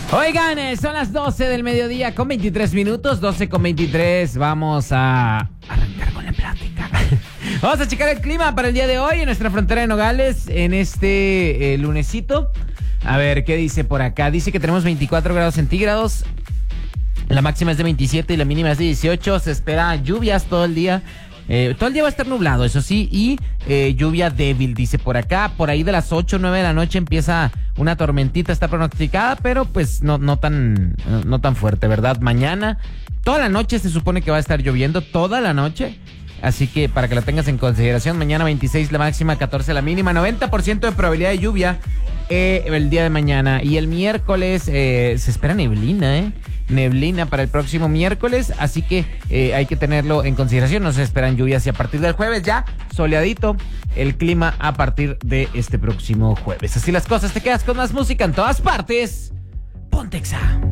Oigan, son las 12 del mediodía con 23 minutos, 12 con 23. Vamos a arrancar con la plática. Vamos a checar el clima para el día de hoy en nuestra frontera de Nogales, en este lunesito. A ver, ¿qué dice por acá? Dice que tenemos 24 grados centígrados. La máxima es de 27 y la mínima es de 18. Se espera lluvias todo el día. Todo el día va a estar nublado, eso sí, y lluvia débil, dice por acá. Por ahí de las 8 o 9 de la noche empieza una tormentita, está pronosticada, pero pues no tan fuerte, ¿verdad? Mañana, toda la noche se supone que va a estar lloviendo, toda la noche. Así que para que la tengas en consideración, mañana 26 la máxima, 14 la mínima, 90% de probabilidad de lluvia el día de mañana. Y el miércoles se espera neblina, neblina para el próximo miércoles, así que hay que tenerlo en consideración. No se esperan lluvias y a partir del jueves ya soleadito el clima a partir de este próximo jueves. Así las cosas, te quedas con más música en todas partes. Ponte Exa.